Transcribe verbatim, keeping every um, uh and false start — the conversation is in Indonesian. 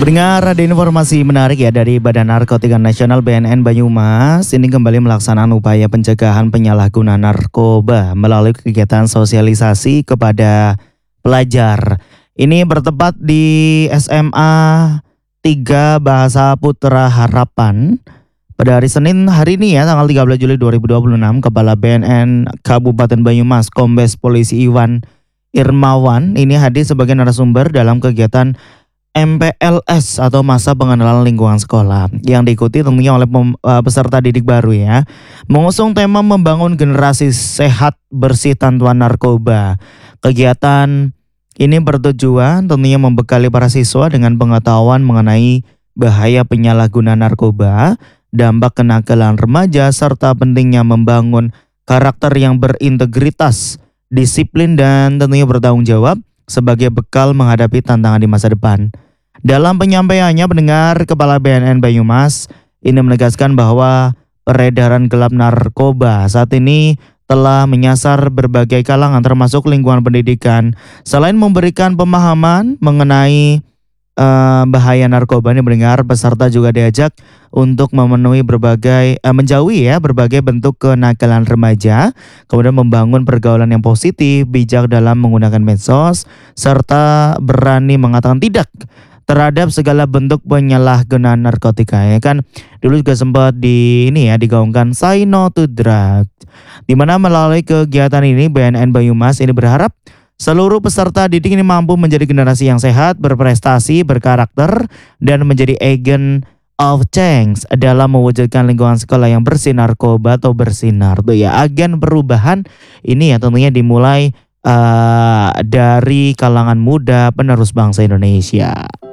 Pendengar, ada informasi menarik ya dari Badan Narkotika Nasional B N N Banyumas. Ini kembali melaksanakan upaya pencegahan penyalahgunaan narkoba melalui kegiatan sosialisasi kepada pelajar. Ini bertepat di S M A tiga Bahasa Putra Harapan. Pada hari Senin hari ini ya, tanggal tiga belas Juli dua ribu dua puluh enam, Kepala B N N Kabupaten Banyumas Kombes Polisi Iwan Irmawan ini hadir sebagai narasumber dalam kegiatan M P L S atau Masa Pengenalan Lingkungan Sekolah yang diikuti tentunya oleh pem, uh, peserta didik baru ya. Mengusung tema membangun generasi sehat bersih tanpa narkoba. Kegiatan ini bertujuan tentunya membekali para siswa dengan pengetahuan mengenai bahaya penyalahgunaan narkoba, dampak kenakalan remaja, serta pentingnya membangun karakter yang berintegritas, disiplin, dan tentunya bertanggung jawab sebagai bekal menghadapi tantangan di masa depan. Dalam penyampaiannya, pendengar, Kepala B N N Banyumas ini menegaskan bahwa peredaran gelap narkoba saat ini telah menyasar berbagai kalangan termasuk lingkungan pendidikan. Selain memberikan pemahaman mengenai uh, bahaya narkoba, ini mendengar peserta juga diajak untuk memenuhi berbagai uh, menjauhi ya berbagai bentuk kenakalan remaja, kemudian membangun pergaulan yang positif, bijak dalam menggunakan medsos, serta berani mengatakan tidak terhadap segala bentuk penyalahgunaan narkotika. Ya kan dulu juga sempat di ini ya digaungkan Say No to Drugs, di mana melalui kegiatan ini B N N Banyumas ini berharap seluruh peserta didik ini mampu menjadi generasi yang sehat, berprestasi, berkarakter, dan menjadi agent of change dalam mewujudkan lingkungan sekolah yang bersih narkoba atau bersinar. Tuh ya, agen perubahan ini ya tentunya dimulai uh, dari kalangan muda penerus bangsa Indonesia.